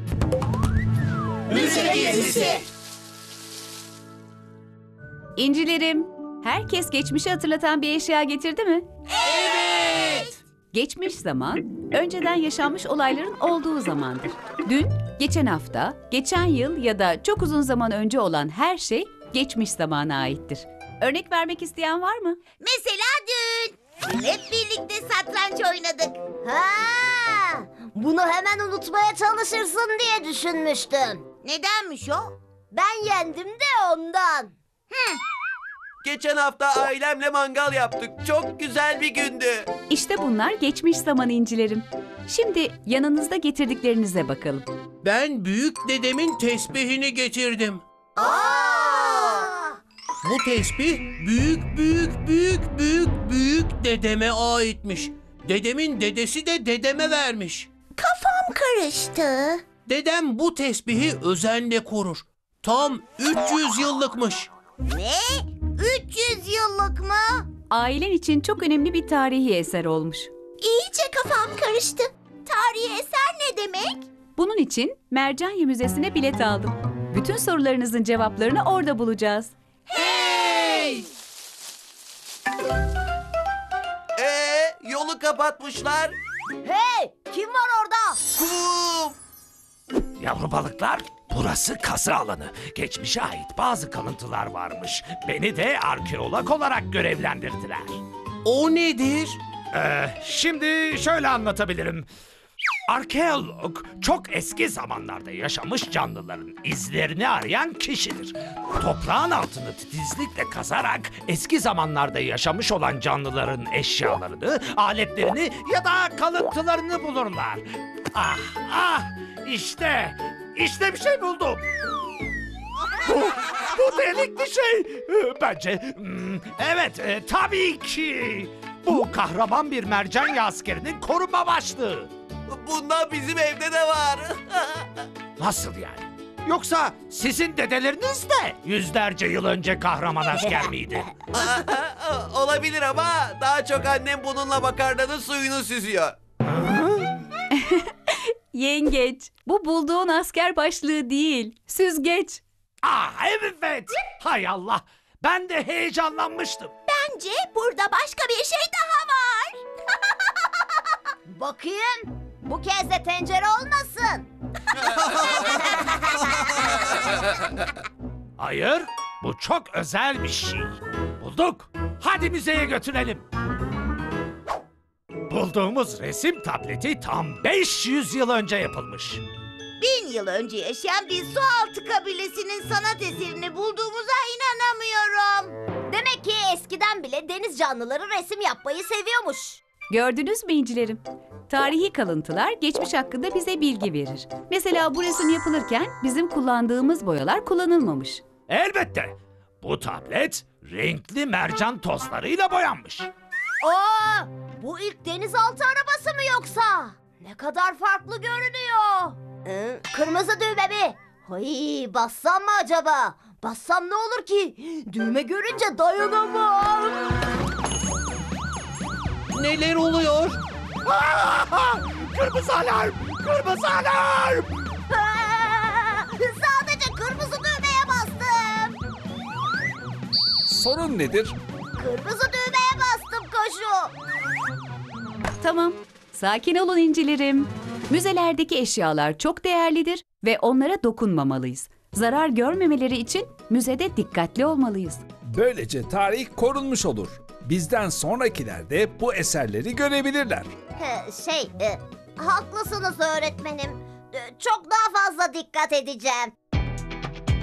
Müze gezisi. İncilerim, herkes geçmişi hatırlatan bir eşya getirdi mi? Evet. Geçmiş zaman, önceden yaşanmış olayların olduğu zamandır. Dün, geçen hafta, geçen yıl ya da çok uzun zaman önce olan her şey geçmiş zamana aittir. Örnek vermek isteyen var mı? Mesela dün. Hep birlikte satranç oynadık. Ha, bunu hemen unutmaya çalışırsın diye düşünmüştüm. Nedenmiş o? Ben yendim de ondan. Geçen hafta ailemle mangal yaptık. Çok güzel bir gündü. İşte bunlar geçmiş zaman incilerim. Şimdi yanınızda getirdiklerinize bakalım. Ben büyük dedemin tesbihini getirdim. Aa! Bu tesbih büyük dedeme aitmiş. Dedemin dedesi de dedeme vermiş. Kafam karıştı. Dedem bu tesbihi özenle korur. Tam 300 yıllıkmış. Ne? 300 yıllık mı? Ailen için çok önemli bir tarihi eser olmuş. İyice kafam karıştı. Tarihi eser ne demek? Bunun için Mercanye Müzesi'ne bilet aldım. Bütün sorularınızın cevaplarını orada bulacağız. Hey! Yolu kapatmışlar. Hey, kim var orada? Kum! Yavru balıklar, burası kazı alanı. Geçmişe ait bazı kalıntılar varmış. Beni de arkeolog olarak görevlendirdiler. O nedir? Şimdi şöyle anlatabilirim. Arkeolog, çok eski zamanlarda yaşamış canlıların izlerini arayan kişidir. Toprağın altını titizlikle kazarak eski zamanlarda yaşamış olan canlıların eşyalarını, aletlerini ya da kalıntılarını bulurlar. Ah, işte bir şey buldum. Bu delikli şey. Bence, evet, tabii ki. Bu kahraman bir mercan askerinin koruma başlığı. Bundan bizim evde de var. Nasıl yani? Yoksa sizin dedeleriniz de yüzlerce yıl önce kahraman asker miydi? Olabilir ama daha çok annem bununla makarnanın suyunu süzüyor. Yengeç, bu bulduğun asker başlığı değil, süzgeç. Evet. Hay Allah. Ben de heyecanlanmıştım. Bence burada başka bir şey daha var. Bakayım. Bu kez de tencere olmasın. Hayır, bu çok özel bir şey. Bulduk. Hadi müzeye götürelim. Bulduğumuz resim tableti tam 500 yıl önce yapılmış. 1000 yıl önce yaşayan bir sualtı kabilesinin sanat eserini bulduğumuza inanamıyorum. Demek ki eskiden bile deniz canlıları resim yapmayı seviyormuş. Gördünüz mü incilerim? Tarihi kalıntılar geçmiş hakkında bize bilgi verir. Mesela bu resim yapılırken bizim kullandığımız boyalar kullanılmamış. Elbette. Bu tablet renkli mercan tozlarıyla boyanmış. Aa, bu ilk denizaltı arabası mı yoksa? Ne kadar farklı görünüyor. Kırmızı düğme mi? Ay, bassam mı acaba? Bassam ne olur ki? Düğme görünce dayanamam. Neler oluyor? Kırmızı alarm! Kırmızı alarm! Sadece kırmızı düğmeye bastım. Sorun nedir? Kırmızı düğmeye bastım koşu. Tamam, sakin olun incilerim. Müzelerdeki eşyalar çok değerlidir ve onlara dokunmamalıyız. Zarar görmemeleri için müzede dikkatli olmalıyız. Böylece tarih korunmuş olur. Bizden sonrakiler de bu eserleri görebilirler. Haklısınız öğretmenim. Çok daha fazla dikkat edeceğim.